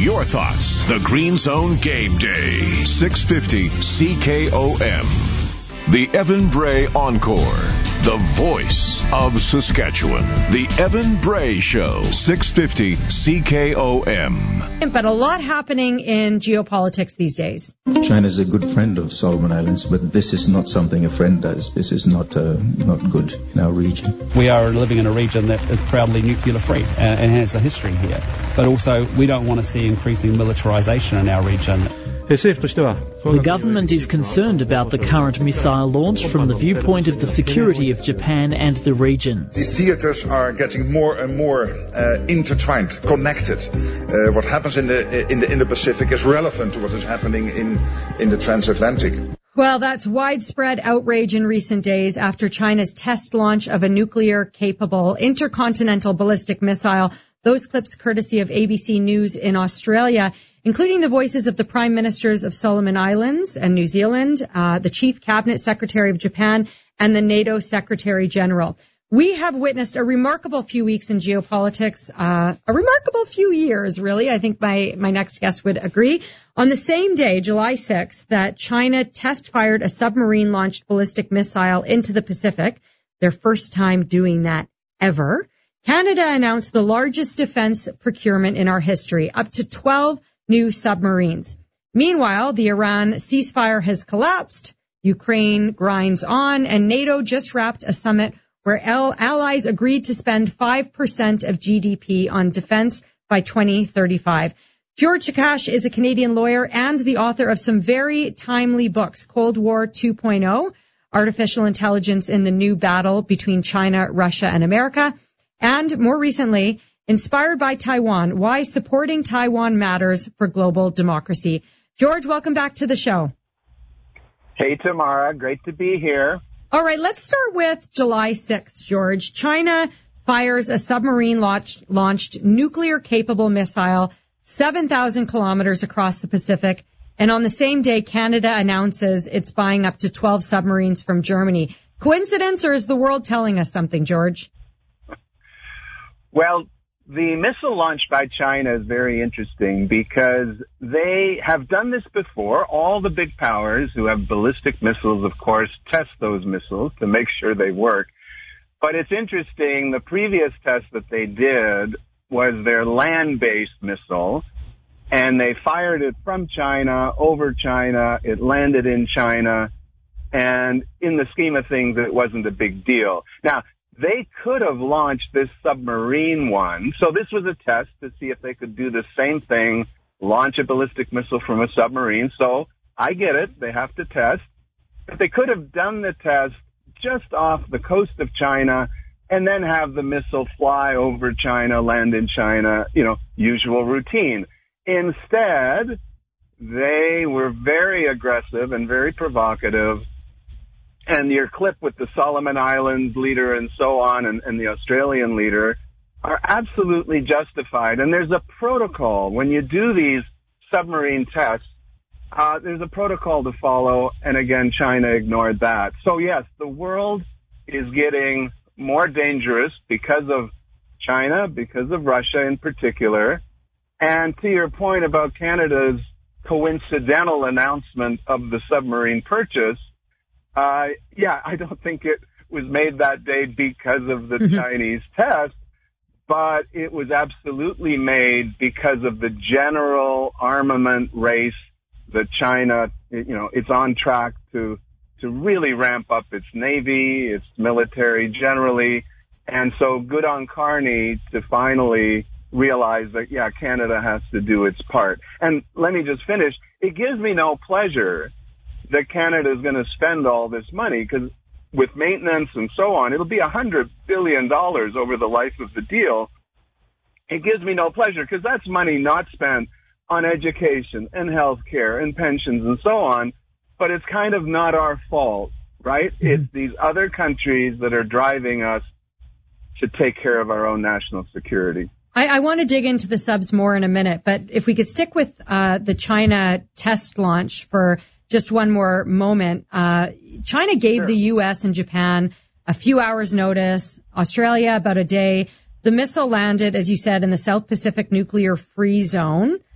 your thoughts. The Green Zone Game Day. 650 CKOM. The Evan Bray Encore. The voice of Saskatchewan. The Evan Bray Show. 650 CKOM. But a lot happening in geopolitics these days. China is a good friend of Solomon Islands, but this is not something a friend does. This is not good in our region. We are living in a region that is proudly nuclear free and has a history here. But also, we don't want to see increasing militarization in our region. The government is concerned about the current missile launch from the viewpoint of the security of Japan and the region. These theaters are getting more and more intertwined, connected. What happens in the Pacific is relevant to what is happening in the transatlantic. Well, that's widespread outrage in recent days after China's test launch of a nuclear-capable intercontinental ballistic missile. Those clips courtesy of ABC News in Australia, including the voices of the Prime Ministers of Solomon Islands and New Zealand, the Chief Cabinet Secretary of Japan, and the NATO Secretary General. We have witnessed a remarkable few weeks in geopolitics, a remarkable few years, really. I think my next guest would agree. On the same day, July 6th, that China test-fired a submarine-launched ballistic missile into the Pacific, their first time doing that ever, Canada announced the largest defense procurement in our history, up to 12 new submarines. Meanwhile, the Iran ceasefire has collapsed, Ukraine grinds on, and NATO just wrapped a summit where allies agreed to spend 5% of GDP on defense by 2035. George Chakash is a Canadian lawyer and the author of some very timely books, Cold War 2.0, Artificial Intelligence in the New Battle Between China, Russia, and America, and more recently, Inspired by Taiwan, Why Supporting Taiwan Matters for Global Democracy. George, welcome back to the show. Hey, Tamara. Great to be here. All right, let's start with July 6th, George. China fires a submarine-launched nuclear-capable missile 7,000 kilometers across the Pacific. And on the same day, Canada announces it's buying up to 12 submarines from Germany. Coincidence, or is the world telling us something, George? Well, the missile launch by China is very interesting because they have done this before. All the big powers who have ballistic missiles, of course, test those missiles to make sure they work. But it's interesting, the previous test that they did was their land-based missile, and they fired it from China, over China, it landed in China, and in the scheme of things, it wasn't a big deal. Now, they could have launched this submarine one. So this was a test to see if they could do the same thing, launch a ballistic missile from a submarine. So I get it. They have to test. But they could have done the test just off the coast of China and then have the missile fly over China, land in China, usual routine. Instead, they were very aggressive and very provocative. And your clip with the Solomon Islands leader and so on and the Australian leader are absolutely justified. And there's a protocol. When you do these submarine tests, there's a protocol to follow. And again, China ignored that. So yes, the world is getting more dangerous because of China, because of Russia in particular. And to your point about Canada's coincidental announcement of the submarine purchase, I don't think it was made that day because of the Chinese test, but it was absolutely made because of the general armament race that China, it's on track to really ramp up its navy, its military generally. And so good on Carney to finally realize that, Canada has to do its part. And let me just finish. It gives me no pleasure that Canada is going to spend all this money because with maintenance and so on, it'll be $100 billion over the life of the deal. It gives me no pleasure because that's money not spent on education and health care and pensions and so on, but it's kind of not our fault, right? Mm-hmm. It's these other countries that are driving us to take care of our own national security. I want to dig into the subs more in a minute, but if we could stick with the China test launch for just one more moment. China gave the U.S. and Japan a few hours notice, Australia about a day. The missile landed, as you said, in the South Pacific Nuclear Free Zone.